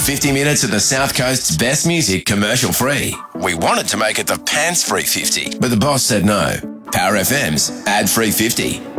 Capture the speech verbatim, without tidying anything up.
fifty minutes of the South Coast's best music commercial free. We wanted to make it the pants free fifty, but the boss said no. Power F M's ad free fifty.